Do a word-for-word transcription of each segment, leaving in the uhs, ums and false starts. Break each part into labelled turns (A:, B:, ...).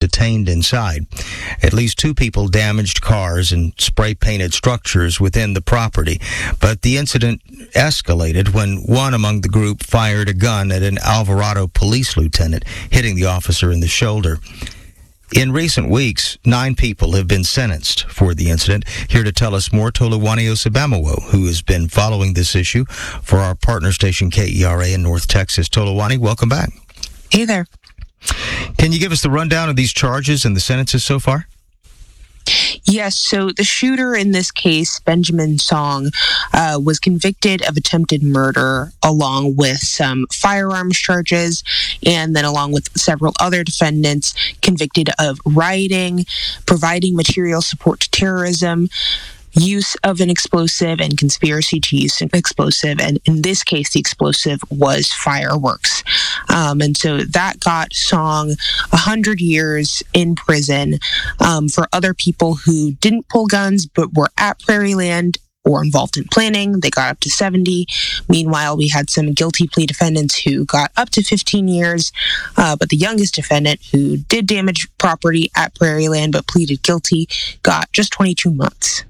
A: detained inside. At least two people damaged cars and spray-painted structures within the property, but the incident escalated when one among the group fired a gun at an Alvarado police lieutenant, hitting the officer in the shoulder. In recent weeks, nine people have been sentenced for the incident. Here to tell us more, Toluwani Osabamowo, who has been following this issue for our partner station K E R A in North Texas. Toluwani, welcome back.
B: Hey there.
A: Can you give us the rundown of these charges and the sentences so far?
B: Yes, so the shooter in this case, Benjamin Song, uh, was convicted of attempted murder along with some firearms charges, and then along with several other defendants convicted of rioting, providing material support to terrorism, use of an explosive, and conspiracy to use an explosive. And in this case, the explosive was fireworks. Um, and so that got Song one hundred years in prison. Um, for other people who didn't pull guns but were at Prairieland or involved in planning, they got up to seventy. Meanwhile, we had some guilty plea defendants who got up to fifteen years, uh, but the youngest defendant, who did damage property at Prairieland but pleaded guilty, got just twenty-two months.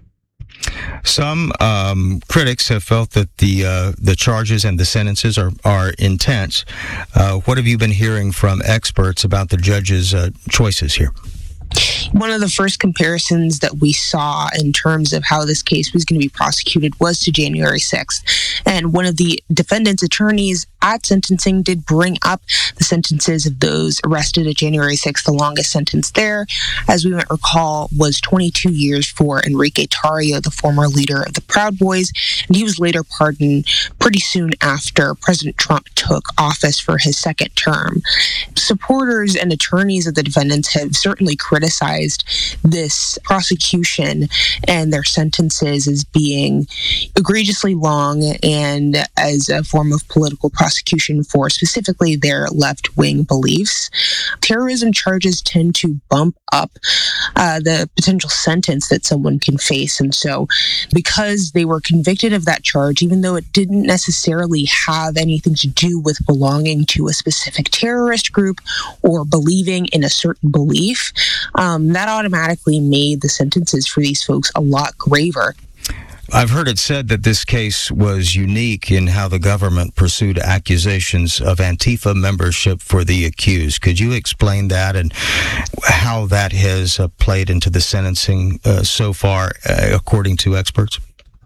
A: Some um, critics have felt that the uh, the charges and the sentences are, are intense. Uh, what have you been hearing from experts about the judge's uh, choices here?
B: One of the first comparisons that we saw in terms of how this case was going to be prosecuted was to January sixth. And one of the defendant's attorneys at sentencing did bring up the sentences of those arrested at January sixth. The longest sentence there, as we might recall, was twenty-two years for Enrique Tarrio, the former leader of the Proud Boys. And he was later pardoned pretty soon after President Trump took office for his second term. Supporters and attorneys of the defendants have certainly criticized this prosecution and their sentences as being egregiously long and as a form of political prosecution for specifically their left-wing beliefs. Terrorism charges tend to bump up uh, the potential sentence that someone can face. And so because they were convicted of that charge, even though it didn't necessarily have anything to do with belonging to a specific terrorist group or believing in a certain belief, um, that automatically made the sentences for these folks a lot graver.
A: I've heard it said that this case was unique in how the government pursued accusations of Antifa membership for the accused. Could you explain that and how that has uh, played into the sentencing uh, so far, uh, according to experts?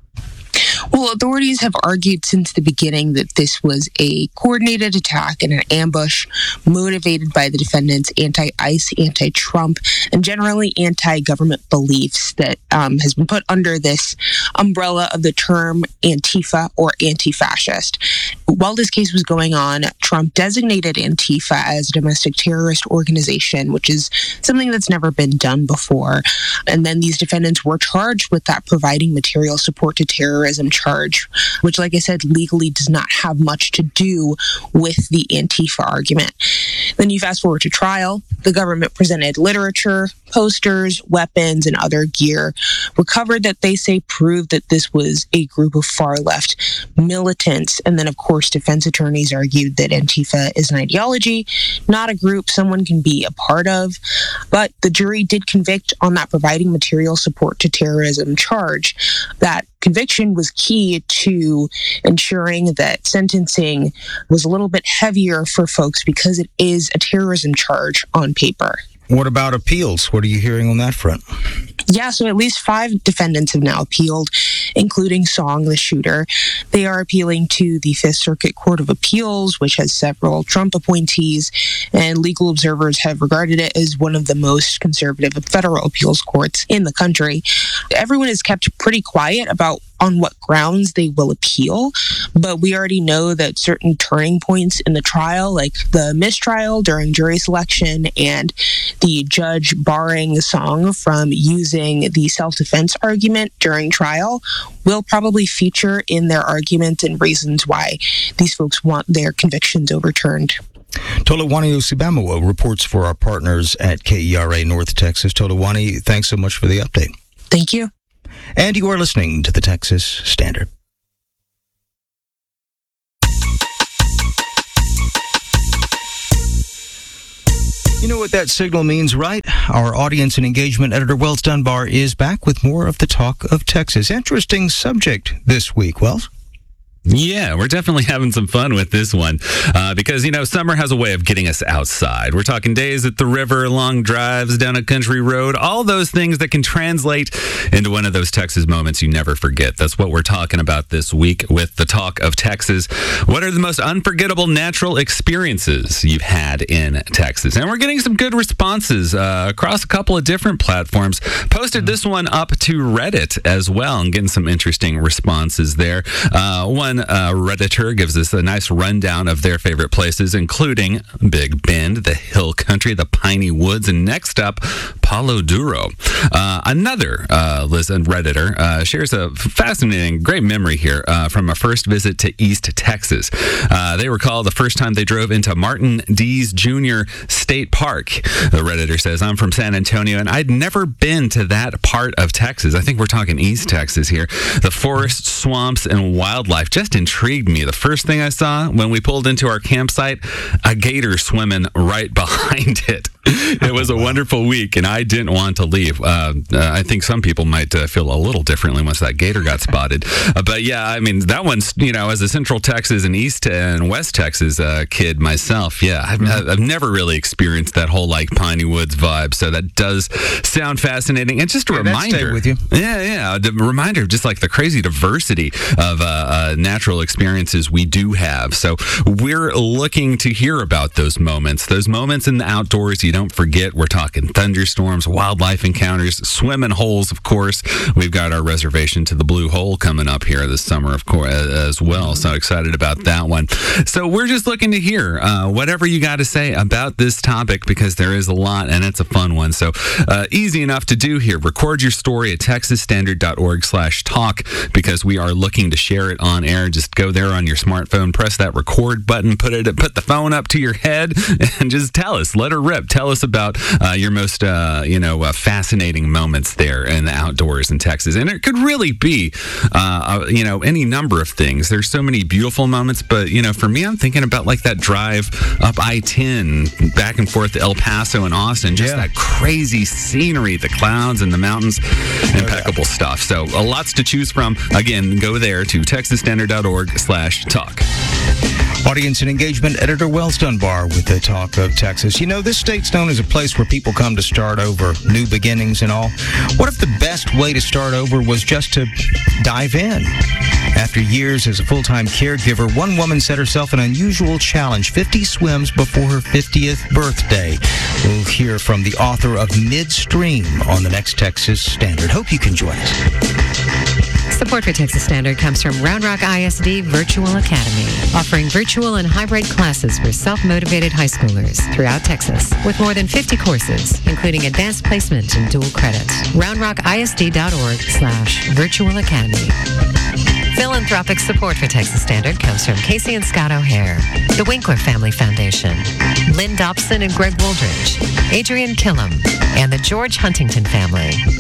B: Well, authorities have argued since the beginning that this was a coordinated attack and an ambush motivated by the defendants' anti-ICE, anti-Trump, and generally anti-government beliefs that um, has been put under this umbrella of the term Antifa or anti-fascist. While this case was going on, Trump designated Antifa as a domestic terrorist organization, which is something that's never been done before. And then these defendants were charged with that providing material support to terrorism charge, which, like I said, legally does not have much to do with the Antifa argument. Then you fast forward to trial. The government presented literature, posters, weapons, and other gear recovered that they say proved that this was a group of far-left militants. And then, of course, defense attorneys argued that Antifa is an ideology, not a group someone can be a part of. But the jury did convict on that providing material support to terrorism charge. That conviction was key to ensuring that sentencing was a little bit heavier for folks because it is a terrorism charge on paper.
A: What about appeals? What are you hearing on that front?
B: Yeah, so at least five defendants have now appealed, including Song, the shooter. They are appealing to the Fifth Circuit Court of Appeals, which has several Trump appointees, and legal observers have regarded it as one of the most conservative federal appeals courts in the country. Everyone has kept pretty quiet about on what grounds they will appeal, but we already know that certain turning points in the trial, like the mistrial during jury selection and the judge barring Song from using the self-defense argument during trial, will probably feature in their argument and reasons why these folks want their convictions overturned.
A: Toluwani Osabamowo reports for our partners at K E R A North Texas. Toluwani, thanks so much for the update.
B: Thank you.
A: And you are listening to the Texas Standard. You know what that signal means, right? Our audience and engagement editor, Wells Dunbar, is back with more of the Talk of Texas. Interesting subject this week, Wells.
C: Yeah, we're definitely having some fun with this one uh, because, you know, summer has a way of getting us outside. We're talking days at the river, long drives down a country road, all those things that can translate into one of those Texas moments you never forget. That's what we're talking about this week with the Talk of Texas. What are the most unforgettable natural experiences you've had in Texas? And we're getting some good responses uh, across a couple of different platforms. Posted this one up to Reddit as well and getting some interesting responses there. Uh, one Uh, Redditor gives us a nice rundown of their favorite places, including Big Bend, the Hill Country, the Piney Woods, and next up, Palo Duro. Uh, another uh, Liz and Redditor uh, shares a fascinating, great memory here uh, from a first visit to East Texas. Uh, they recall the first time they drove into Martin Dees Junior State Park. The Redditor says, I'm from San Antonio, and I'd never been to that part of Texas. I think we're talking East Texas here. The forests, swamps, and wildlife just intrigued me. The first thing I saw when we pulled into our campsite, a gator swimming right behind it. It was a wonderful week, and I didn't want to leave. Uh, uh, I think some people might uh, feel a little differently once that gator got spotted. Uh, but yeah, I mean, that one's, you know, as a Central Texas and East and West Texas uh, kid myself, yeah, I've, I've never really experienced that whole like Piney Woods vibe. So that does sound fascinating. And just a
A: Yeah, that
C: reminder.
A: stayed with you.
C: Yeah, yeah. A reminder of just like the crazy diversity of uh, uh, natural experiences we do have. So we're looking to hear about those moments, those moments in the outdoors you don't forget. We're talking thunderstorms, wildlife encounters, swimming holes, of course. We've got our reservation to the Blue Hole coming up here this summer, of course, as well. So excited about that one. So we're just looking to hear uh, whatever you got to say about this topic because there is a lot and it's a fun one. So uh, easy enough to do here. Record your story at texas standard dot org slash talk because we are looking to share it on air. Just go there on your smartphone, press that record button, put it, put the phone up to your head, and just tell us. Let her rip. Tell us about uh, your most, uh, you know, uh, fascinating moments there in the outdoors in Texas. And it could really be, uh, uh, you know, any number of things. There's so many beautiful moments, but you know, for me, I'm thinking about like that drive up I ten back and forth to El Paso and Austin. Just
A: Yeah.
C: that crazy scenery, the clouds and the mountains, impeccable stuff. So uh, lots to choose from. Again, go there to texas standard dot org slash talk.
A: Audience and engagement editor Wells Dunbar with the Talk of Texas. You know, this state's known as a place where people come to start over, new beginnings and all. What if the best way to start over was just to dive in? After years as a full-time caregiver, one woman set herself an unusual challenge, fifty swims before her fiftieth birthday. We'll hear from the author of Midstream on the next Texas Standard. Hope you can join us.
D: Support for Texas Standard comes from Round Rock I S D Virtual Academy, offering virtual and hybrid classes for self-motivated high schoolers throughout Texas, with more than fifty courses, including advanced placement and dual credit. round rock I S D dot org slash virtual academy. Philanthropic support for Texas Standard comes from Casey and Scott O'Hare, the Winkler Family Foundation, Lynn Dobson and Greg Woldridge, Adrian Killam, and the George Huntington family.